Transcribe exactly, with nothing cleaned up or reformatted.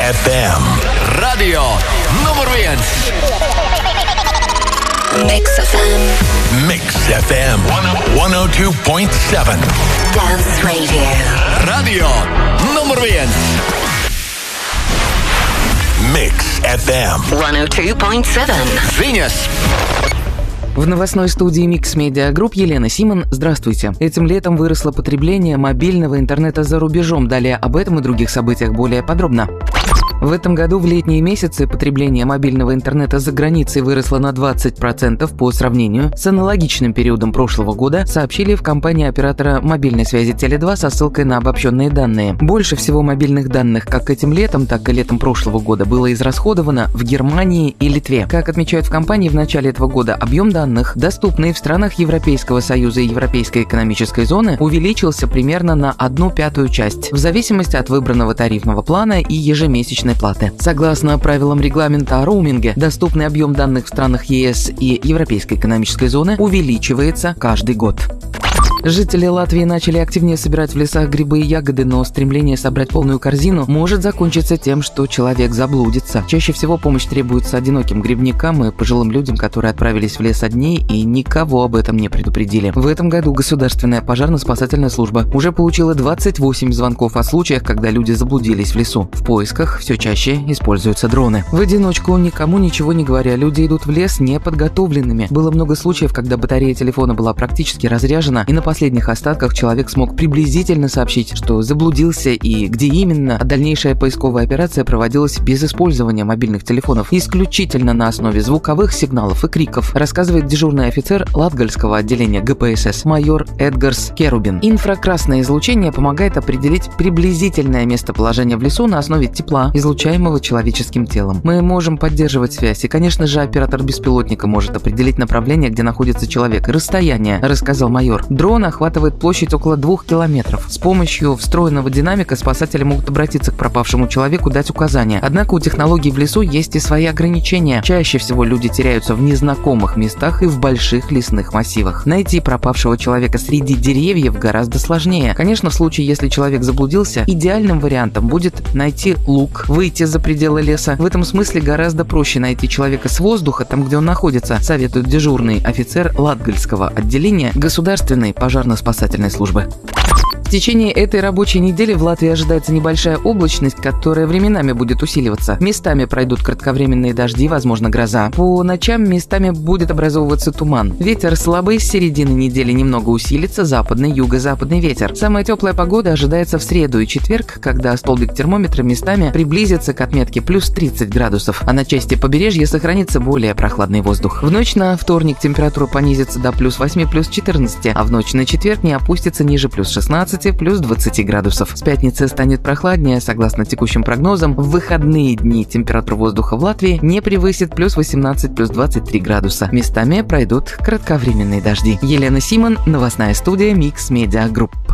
эф эм. Radio numur viens. Mix эф эм. Mix эф эм сто два и семь. Dance Radio. Radio numur viens. Mix эф эм сто два и семь. Ziņas. В новостной студии Mix Media Group Елена Симон. Здравствуйте. Этим летом выросло потребление мобильного интернета за рубежом. Далее об этом и других событиях более подробно. В этом году в летние месяцы потребление мобильного интернета за границей выросло на двадцать процентов по сравнению с аналогичным периодом прошлого года, сообщили в компании оператора мобильной связи Теле два со ссылкой на обобщенные данные. Больше всего мобильных данных как этим летом, так и летом прошлого года было израсходовано в Германии и Литве. Как отмечают в компании, в начале этого года объем данных, доступный в странах Европейского Союза и Европейской экономической зоны, увеличился примерно на одну пятую часть, в зависимости от выбранного тарифного плана и ежемесячной платы. Согласно правилам регламента о роуминге, доступный объем данных в странах ЕС и Европейской экономической зоны увеличивается каждый год. Жители Латвии начали активнее собирать в лесах грибы и ягоды, но стремление собрать полную корзину может закончиться тем, что человек заблудится. Чаще всего помощь требуется одиноким грибникам и пожилым людям, которые отправились в лес одни и никого об этом не предупредили. В этом году Государственная пожарно-спасательная служба уже получила двадцать восемь звонков о случаях, когда люди заблудились в лесу. В поисках все чаще используются дроны. В одиночку, никому ничего не говоря, люди идут в лес неподготовленными. Было много случаев, когда батарея телефона была практически разряжена, и на последних остатках человек смог приблизительно сообщить, что заблудился и где именно, а дальнейшая поисковая операция проводилась без использования мобильных телефонов, исключительно на основе звуковых сигналов и криков, рассказывает дежурный офицер Латгальского отделения гэ пэ эс эс майор Эдгарс Керубин. Инфракрасное излучение помогает определить приблизительное местоположение в лесу на основе тепла, излучаемого человеческим телом. Мы можем поддерживать связь, и, конечно же, оператор беспилотника может определить направление, где находится человек, и расстояние, рассказал майор. Дрон охватывает площадь около двух километров. С помощью встроенного динамика спасатели могут обратиться к пропавшему человеку, дать указания. Однако у технологий в лесу есть и свои ограничения. Чаще всего люди теряются в незнакомых местах и в больших лесных массивах. Найти пропавшего человека среди деревьев гораздо сложнее. Конечно, в случае, если человек заблудился, идеальным вариантом будет найти луг, выйти за пределы леса. В этом смысле гораздо проще найти человека с воздуха, там, где он находится, советует дежурный офицер Латгальского отделения Государственной пожарно-спасательной службы. В течение этой рабочей недели в Латвии ожидается небольшая облачность, которая временами будет усиливаться. Местами пройдут кратковременные дожди, возможно, гроза. По ночам местами будет образовываться туман. Ветер слабый, с середины недели немного усилится, западный, юго-западный ветер. Самая теплая погода ожидается в среду и четверг, когда столбик термометра местами приблизится к отметке плюс тридцать градусов, а на части побережья сохранится более прохладный воздух. В ночь на вторник температура понизится до плюс восьми, плюс четырнадцати, а в ночь на четверг не опустится ниже плюс шестнадцати, плюс двадцати градусов. С пятницы станет прохладнее. Согласно текущим прогнозам, в выходные дни температура воздуха в Латвии не превысит плюс восемнадцать, плюс двадцать три градуса. Местами пройдут кратковременные дожди. Елена Симон, новостная студия Mix Media Group.